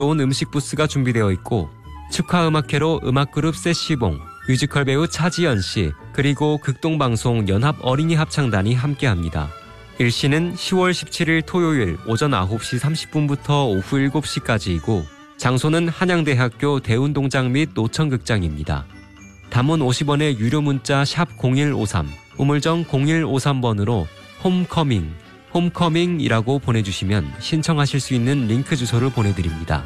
좋은 음식 부스가 준비되어 있고 축하음악회로 음악그룹 세시봉, 뮤지컬 배우 차지연 씨, 그리고 극동방송 연합 어린이 합창단이 함께합니다. 일시는 10월 17일 토요일 오전 9시 30분부터 오후 7시까지이고 장소는 한양대학교 대운동장 및 노천극장입니다. 단문 50원의 유료 문자 샵 0153, 우물정 0153번으로 홈커밍이라고 보내주시면 신청하실 수 있는 링크 주소를 보내드립니다.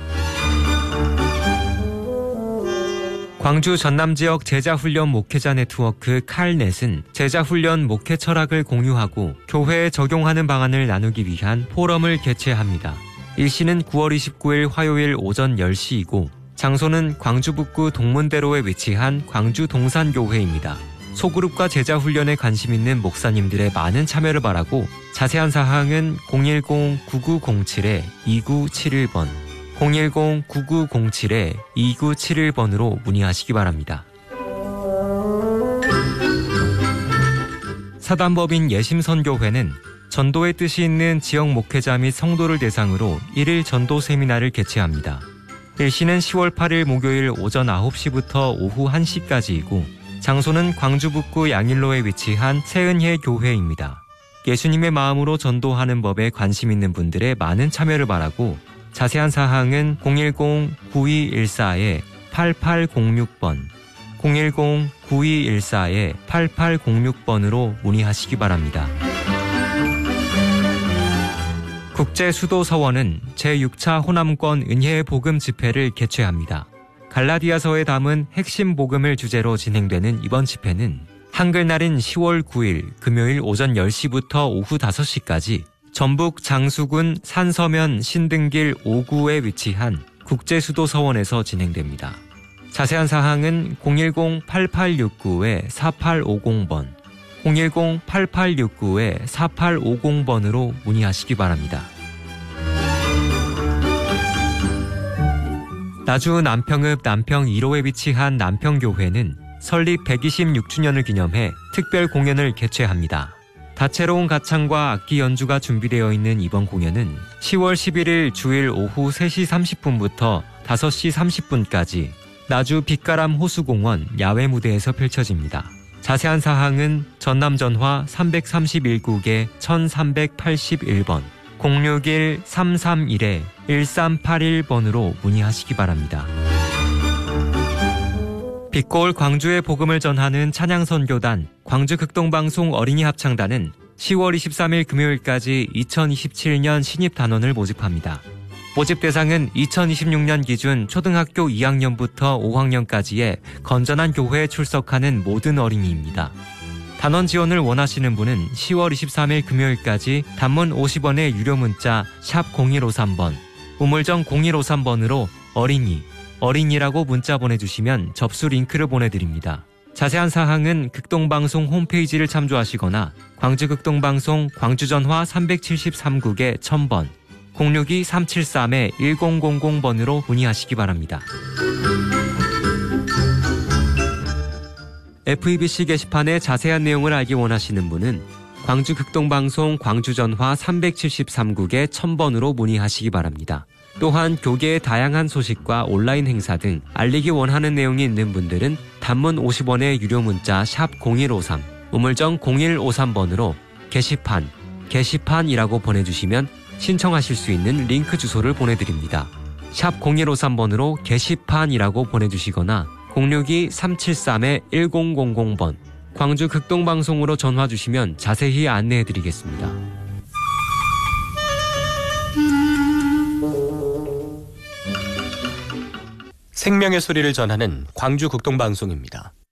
광주 전남지역 제자훈련 목회자 네트워크 칼넷은 제자훈련 목회 철학을 공유하고 교회에 적용하는 방안을 나누기 위한 포럼을 개최합니다. 일시는 9월 29일 화요일 오전 10시이고 장소는 광주 북구 동문대로에 위치한 광주 동산교회입니다. 소그룹과 제자훈련에 관심 있는 목사님들의 많은 참여를 바라고 자세한 사항은 010-9907-2971번 010-9907-2971번으로 문의하시기 바랍니다. 사단법인 예심선교회는 전도의 뜻이 있는 지역 목회자 및 성도를 대상으로 1일 전도 세미나를 개최합니다. 일시는 10월 8일 목요일 오전 9시부터 오후 1시까지이고 장소는 광주 북구 양일로에 위치한 새은혜 교회입니다. 예수님의 마음으로 전도하는 법에 관심 있는 분들의 많은 참여를 바라고 자세한 사항은 010-9214-8806번, 010-9214-8806번으로 문의하시기 바랍니다. 국제수도서원은 제6차 호남권 은혜의 복음 집회를 개최합니다. 갈라디아서에 담은 핵심 복음을 주제로 진행되는 이번 집회는 한글날인 10월 9일 금요일 오전 10시부터 오후 5시까지 전북 장수군 산서면 신등길 5구에 위치한 국제수도서원에서 진행됩니다. 자세한 사항은 010-8869-4850번, 010-8869-4850번으로 문의하시기 바랍니다. 나주 남평읍 남평 1호에 위치한 남평교회는 설립 126주년을 기념해 특별 공연을 개최합니다. 다채로운 가창과 악기 연주가 준비되어 있는 이번 공연은 10월 11일 주일 오후 3시 30분부터 5시 30분까지 나주 빛가람 호수공원 야외 무대에서 펼쳐집니다. 자세한 사항은 전남전화 331국에 1381번, 061-331-1381번으로 문의하시기 바랍니다. 빛골 광주의 복음을 전하는 찬양선교단 광주극동방송 어린이 합창단은 10월 23일 금요일까지 2027년 신입단원을 모집합니다. 모집 대상은 2026년 기준 초등학교 2학년부터 5학년까지의 건전한 교회에 출석하는 모든 어린이입니다. 단원 지원을 원하시는 분은 10월 23일 금요일까지 단문 50원의 유료 문자 샵 0153번, 우물정 0153번으로 어린이라고 문자 보내주시면 접수 링크를 보내드립니다. 자세한 사항은 극동방송 홈페이지를 참조하시거나 광주극동방송 광주전화 373국에 1000번, 062-373-1000번으로 문의하시기 바랍니다. FEBC 게시판의 자세한 내용을 알기 원하시는 분은 광주극동방송 광주전화 373국에 1000번으로 문의하시기 바랍니다. 또한 교계의 다양한 소식과 온라인 행사 등 알리기 원하는 내용이 있는 분들은 단문 50원의 유료 문자 샵 0153, 우물정 0153번으로 게시판이라고 보내주시면 신청하실 수 있는 링크 주소를 보내드립니다. 샵 0153번으로 게시판이라고 보내주시거나 062-373-1000번, 광주 극동방송으로 전화 주시면 자세히 안내해드리겠습니다. 생명의 소리를 전하는 광주 극동방송입니다.